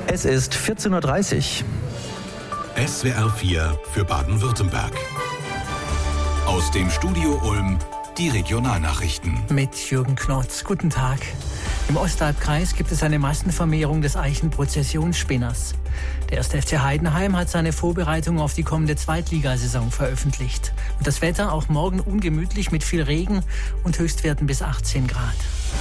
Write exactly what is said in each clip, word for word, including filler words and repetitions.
Es ist vierzehn Uhr dreißig. S W R vier für Baden-Württemberg. Aus dem Studio Ulm die Regionalnachrichten. Mit Jürgen Knotz. Guten Tag. Im Ostalbkreis gibt es eine Massenvermehrung des Eichenprozessionsspinners. Der erste F C Heidenheim hat seine Vorbereitungen auf die kommende Zweitligasaison veröffentlicht. Und das Wetter auch morgen ungemütlich mit viel Regen und Höchstwerten bis achtzehn Grad.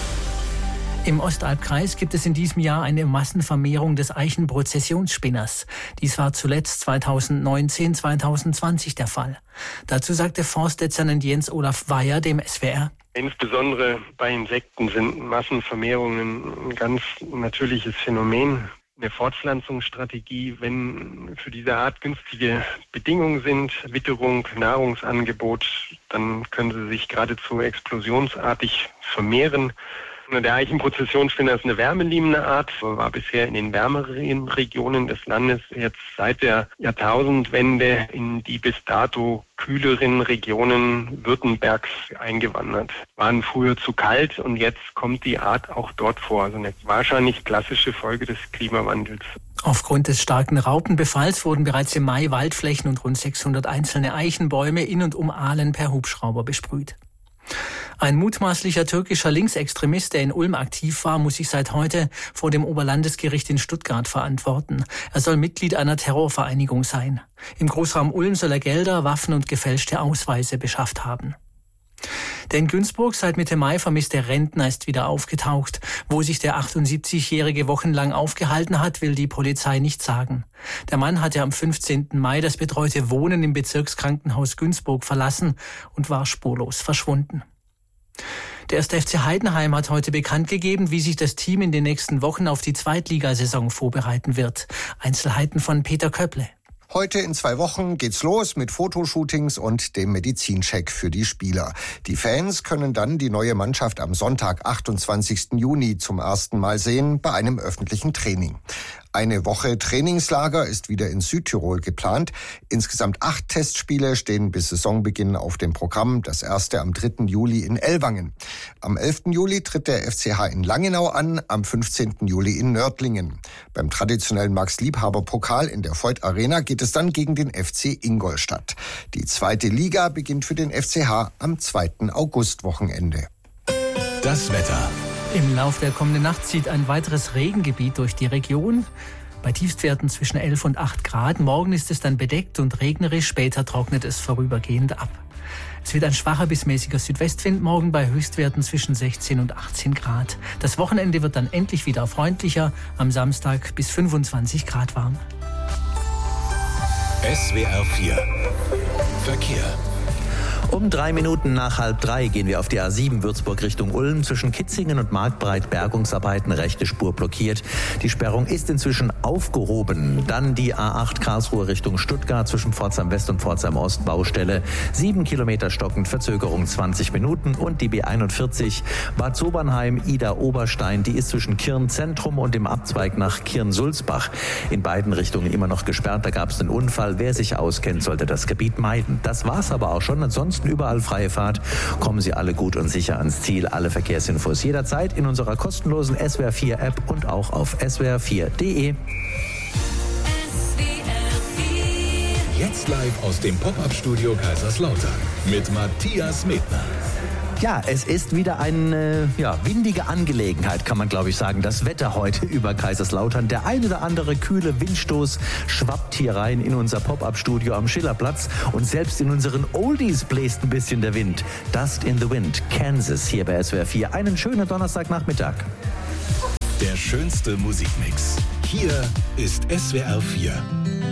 Im Ostalbkreis gibt es in diesem Jahr eine Massenvermehrung des Eichenprozessionsspinners. Dies war zuletzt zweitausendneunzehn, zweitausendzwanzig der Fall. Dazu sagte Forstdezernent Jens Olaf Weyer dem S W R. Insbesondere bei Insekten sind Massenvermehrungen ein ganz natürliches Phänomen. Eine Fortpflanzungsstrategie, wenn für diese Art günstige Bedingungen sind, Witterung, Nahrungsangebot, dann können sie sich geradezu explosionsartig vermehren. Der Eichenprozessionsspinner ist eine wärmeliebende Art, war bisher in den wärmeren Regionen des Landes jetzt seit der Jahrtausendwende in die bis dato kühleren Regionen Württembergs eingewandert. Waren früher zu kalt und jetzt kommt die Art auch dort vor. Also eine wahrscheinlich klassische Folge des Klimawandels. Aufgrund des starken Raupenbefalls wurden bereits im Mai Waldflächen und rund sechshundert einzelne Eichenbäume in und um Aalen per Hubschrauber besprüht. Ein mutmaßlicher türkischer Linksextremist, der in Ulm aktiv war, muss sich seit heute vor dem Oberlandesgericht in Stuttgart verantworten. Er soll Mitglied einer Terrorvereinigung sein. Im Großraum Ulm soll er Gelder, Waffen und gefälschte Ausweise beschafft haben. Der in Günzburg seit Mitte Mai vermisste Rentner ist wieder aufgetaucht. Wo sich der achtundsiebzigjährige wochenlang aufgehalten hat, will die Polizei nicht sagen. Der Mann hatte am fünfzehnten Mai das betreute Wohnen im Bezirkskrankenhaus Günzburg verlassen und war spurlos verschwunden. Der erste F C Heidenheim hat heute bekannt gegeben, wie sich das Team in den nächsten Wochen auf die Zweitligasaison vorbereiten wird. Einzelheiten von Peter Köpple. Heute in zwei Wochen geht's los mit Fotoshootings und dem Medizincheck für die Spieler. Die Fans können dann die neue Mannschaft am Sonntag, achtundzwanzigsten Juni, zum ersten Mal sehen bei einem öffentlichen Training. Eine Woche Trainingslager ist wieder in Südtirol geplant. Insgesamt acht Testspiele stehen bis Saisonbeginn auf dem Programm. Das erste am dritten Juli in Ellwangen. Am elften Juli tritt der F C H in Langenau an, am fünfzehnten Juli in Nördlingen. Beim traditionellen Max-Liebhaber-Pokal in der Voith Arena geht es dann gegen den F C Ingolstadt. Die zweite Liga beginnt für den F C H am zweiten Augustwochenende. Das Wetter. Im Lauf der kommenden Nacht zieht ein weiteres Regengebiet durch die Region. Bei Tiefstwerten zwischen elf und acht Grad. Morgen ist es dann bedeckt und regnerisch. Später trocknet es vorübergehend ab. Es wird ein schwacher bis mäßiger Südwestwind morgen bei Höchstwerten zwischen sechzehn und achtzehn Grad. Das Wochenende wird dann endlich wieder freundlicher. Am Samstag bis fünfundzwanzig Grad warm. S W R vier Verkehr. Um drei Minuten nach halb drei gehen wir auf die A sieben Würzburg Richtung Ulm. Zwischen Kitzingen und Marktbreit Bergungsarbeiten, rechte Spur blockiert. Die Sperrung ist inzwischen aufgehoben. Dann die A acht Karlsruhe Richtung Stuttgart zwischen Pforzheim West und Pforzheim Ost Baustelle. Sieben Kilometer stockend, Verzögerung zwanzig Minuten. Und die B einundvierzig Bad Sobernheim Ida Oberstein. Die ist zwischen Kirn Zentrum und dem Abzweig nach Kirn Sulzbach in beiden Richtungen immer noch gesperrt. Da gab es einen Unfall. Wer sich auskennt, sollte das Gebiet meiden. Das war's aber auch schon. Ansonsten überall freie Fahrt. Kommen Sie alle gut und sicher ans Ziel. Alle Verkehrsinfos jederzeit in unserer kostenlosen S W R vier App und auch auf S W R vier Punkt de. Jetzt live aus dem Pop-Up-Studio Kaiserslautern mit Matthias Medner. Ja, es ist wieder eine ja, windige Angelegenheit, kann man glaube ich sagen. Das Wetter heute über Kaiserslautern. Der ein oder andere kühle Windstoß schwappt hier rein in unser Pop-Up-Studio am Schillerplatz. Und selbst in unseren Oldies bläst ein bisschen der Wind. Dust in the Wind, Kansas hier bei S W R vier. Einen schönen Donnerstagnachmittag. Der schönste Musikmix. Hier ist S W R vier.